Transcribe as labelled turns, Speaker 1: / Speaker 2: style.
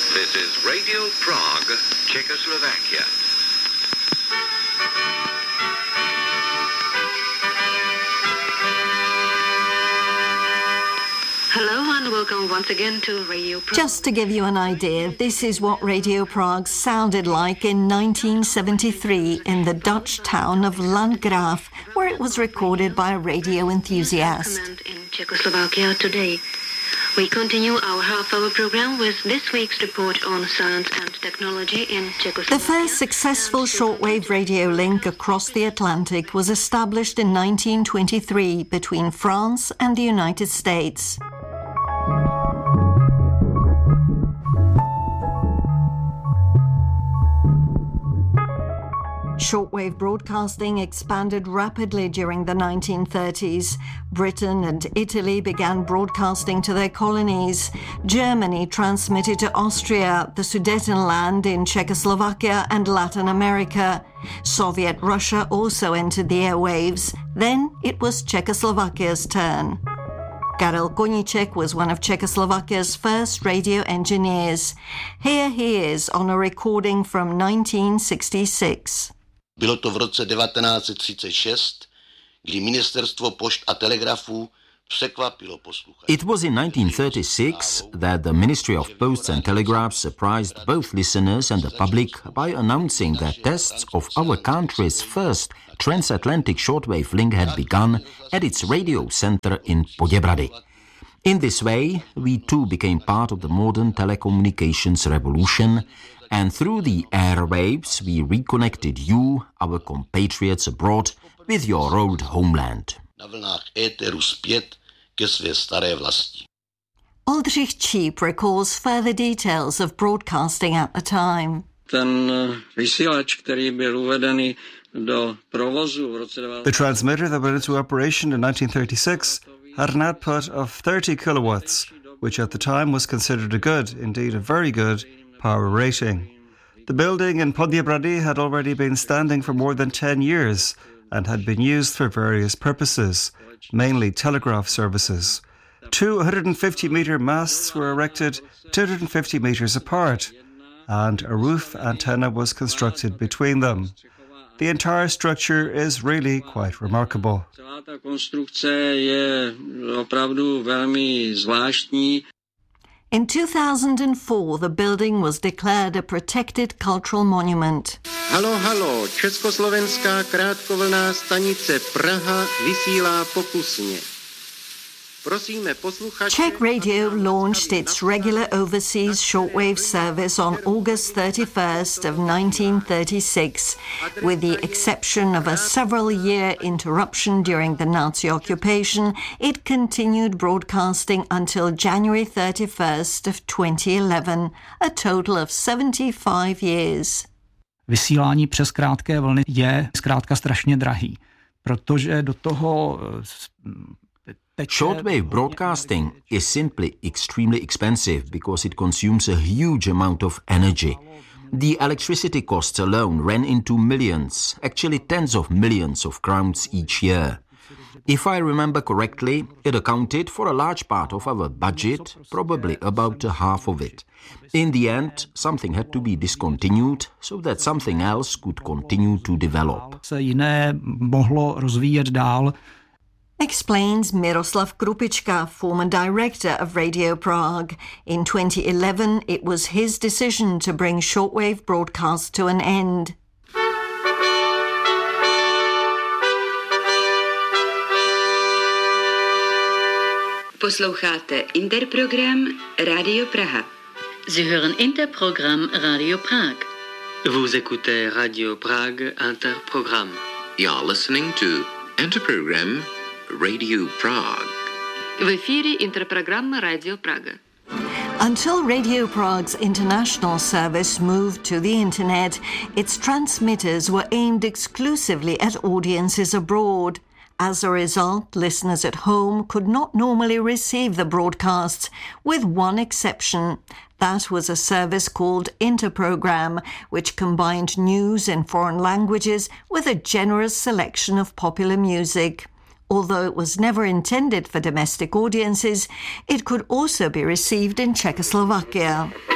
Speaker 1: This is Radio Prague, Czechoslovakia.
Speaker 2: Hello and welcome once again to Radio Prague.
Speaker 3: Just to give you an idea, this is what Radio Prague sounded like in 1973 in the Dutch town of Landgraaf, where it was recorded by a radio enthusiast.
Speaker 2: In Czechoslovakia today. We continue our half-hour program with this week's report on science and technology in Czechoslovakia.
Speaker 3: The first successful shortwave radio link across the Atlantic was established in 1923 between France and the United States. Shortwave broadcasting expanded rapidly during the 1930s. Britain and Italy began broadcasting to their colonies. Germany transmitted to Austria, the Sudetenland in Czechoslovakia and Latin America. Soviet Russia also entered the airwaves. Then it was Czechoslovakia's turn. Karel Koníček was one of Czechoslovakia's first radio engineers. Here he is on a recording from 1966.
Speaker 4: Bylo to v roce 1936, kdy Ministerstvo pošt a telegrafů překvapilo posluchače.
Speaker 5: It was in 1936 that the Ministry of Posts and Telegraphs surprised both listeners and the public by announcing that tests of our country's first transatlantic shortwave link had begun at its radio center in Poděbrady. In this way, we too became part of the modern telecommunications revolution, and through the airwaves we reconnected you, our compatriots abroad, with your old homeland.
Speaker 4: Na vlnách éteru zpět ke své staré vlasti.
Speaker 3: Oldřich Číp recalls further details of broadcasting at the time.
Speaker 6: Ten vysílač, který byl uvedený do provozu v roce 19...
Speaker 7: The transmitter that went into operation in 1936 had an output of 30 kilowatts, which at the time was considered a good, indeed a very good, power rating. The building in Poděbrady had already been standing for more than 10 years and had been used for various purposes, mainly telegraph services. 250-metre masts were erected 250 metres apart, and a roof antenna was constructed between them. The entire structure is really quite remarkable.
Speaker 6: Celá ta konstrukce je opravdu velmi zvláštní.
Speaker 3: In 2004, the building was declared a protected cultural monument.
Speaker 8: Halo, halo, československá krátkovlnná stanice Praha vysílá pokusně.
Speaker 3: Czech Radio launched its regular overseas shortwave service on August 31st of 1936, with the exception of a several-year interruption during the Nazi occupation. It continued broadcasting until January 31st of 2011, a total of 75 years.
Speaker 9: Vysílání přes krátké vlny je zkrátka strašně drahý, protože do toho
Speaker 5: shortwave broadcasting is simply extremely expensive because it consumes a huge amount of energy. The electricity costs alone ran into millions, actually tens of millions of crowns each year. If I remember correctly, it accounted for a large part of our budget, probably about half of it. In the end, something had to be discontinued so that something else could continue to develop.
Speaker 9: Se jiné mohlo rozvíjet dál.
Speaker 3: Explains Miroslav Krupička, former director of Radio Prague. In 2011, it was his decision to bring shortwave broadcasts to an end.
Speaker 2: Posloucháte Interprogram Radio Praha. Sie hören Interprogram Radio Prague.
Speaker 10: Vous écoutez Radio Prague Interprogram.
Speaker 1: You're listening to Interprogram Radio Prague.
Speaker 2: В эфире Интерпрограмма Radio Praga.
Speaker 3: Until Radio Prague's international service moved to the internet, its transmitters were aimed exclusively at audiences abroad. As a result, listeners at home could not normally receive the broadcasts, with one exception. That was a service called Interprogram, which combined news in foreign languages with a generous selection of popular music. Although it was never intended for domestic audiences, it could also be received in Czechoslovakia.